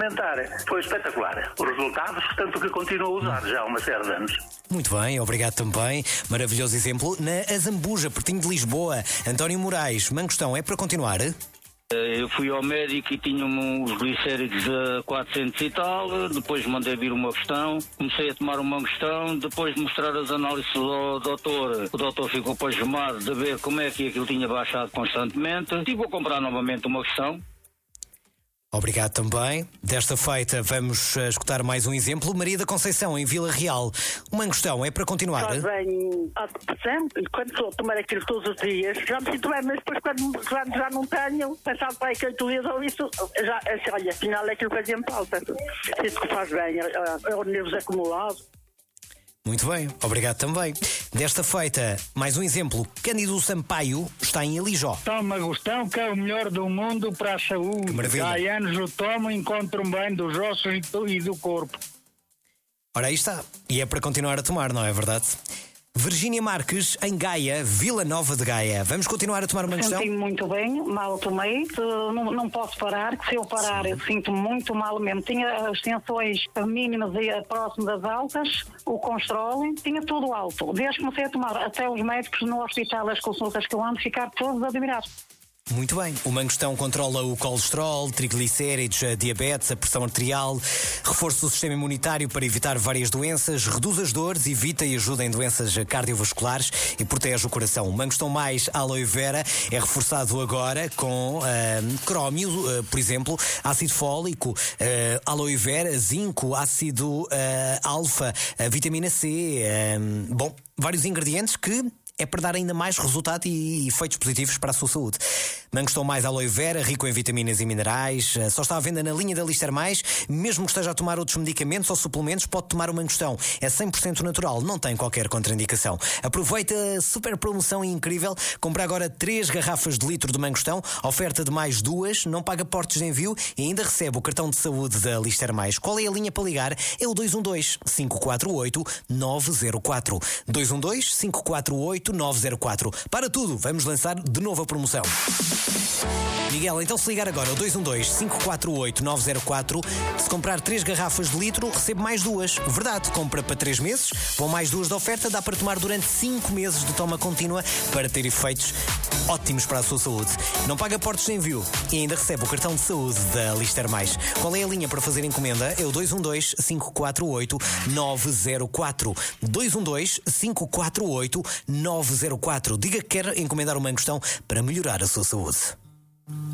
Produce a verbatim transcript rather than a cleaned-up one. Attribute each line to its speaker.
Speaker 1: experimentar. Foi espetacular. Os resultados, tanto que continuo a usar já há uma série de anos.
Speaker 2: Muito bem, obrigado também. Maravilhoso exemplo. Na Azambuja, pertinho de Lisboa, António Moraes, mangostão, é para continuar?
Speaker 3: Eu fui ao médico e tinha-me os glicéridos a quatrocentos e tal, depois mandei vir uma questão, comecei a tomar uma questão, depois de mostrar as análises ao doutor, o doutor ficou pasmado de ver como é que aquilo tinha baixado constantemente, e vou comprar novamente uma questão.
Speaker 2: Obrigado também. Desta feita vamos uh, escutar mais um exemplo. Maria da Conceição, em Vila Real. O mangostão é para continuar?
Speaker 4: Faz bem à depressão, e quando estou a tomar aquilo todos os dias, já me sinto bem, mas depois quando já, já não tenho, passado para aí que oito dias ou isso, já, olha, afinal é aquilo que fazia-me falta. Sinto que faz bem, é, é o nervos acumulado.
Speaker 2: Muito bem, obrigado também. Desta feita, mais um exemplo. Cândido Sampaio está em Alijó.
Speaker 5: Toma gostão, que é o melhor do mundo para a saúde.
Speaker 2: Que maravilha.
Speaker 5: Há anos o tomo e encontro bem dos ossos e do, e do corpo.
Speaker 2: Ora, aí está. E é para continuar a tomar, não é verdade? Virgínia Marques, em Gaia, Vila Nova de Gaia. Vamos continuar a tomar uma questão?
Speaker 6: Senti-me muito bem, mal tomei, não, não posso parar, que se eu parar Sim. eu sinto muito mal mesmo. Tinha as tensões mínimas e próximas das altas, o controle, tinha tudo alto. Desde que comecei a tomar, até os médicos no hospital, as consultas que eu ando, ficaram todos admirados.
Speaker 2: Muito bem. O mangostão controla o colesterol, triglicéridos, a diabetes, a pressão arterial, reforça o sistema imunitário para evitar várias doenças, reduz as dores, evita e ajuda em doenças cardiovasculares e protege o coração. O mangostão mais aloe vera é reforçado agora com uh, crómio, uh, por exemplo, ácido fólico, uh, aloe vera, zinco, ácido uh, alfa, uh, vitamina C, uh, bom, vários ingredientes que é para dar ainda mais resultado e efeitos positivos para a sua saúde. Mangostão mais aloe vera, rico em vitaminas e minerais, só está à venda na linha da Lister Mais. Mesmo que esteja a tomar outros medicamentos ou suplementos, pode tomar o mangostão. É cem por cento natural, não tem qualquer contraindicação. Aproveita a super promoção incrível. Compra agora três garrafas de litro de mangostão, oferta de mais duas, não paga portos de envio e ainda recebe o cartão de saúde da Lister Mais. Qual é a linha para ligar? É o dois um dois, cinco quatro oito, nove zero quatro. dois um dois, cinco quatro oito, nove zero quatro. Para tudo, vamos lançar de novo a promoção. Miguel, então se ligar agora ao dois um dois, cinco quatro oito, nove zero quatro, se comprar três garrafas de litro, recebe mais duas. Verdade, compra para três meses, vão mais duas de oferta, dá para tomar durante cinco meses de toma contínua para ter efeitos ótimos para a sua saúde. Não paga portos de envio e ainda recebe o cartão de saúde da Lister Mais. Qual é a linha para fazer encomenda? É o dois um dois, cinco quatro oito, nove zero quatro. dois um dois, cinco quatro oito, nove zero quatro. Diga que quer encomendar o mangostão para melhorar a sua saúde.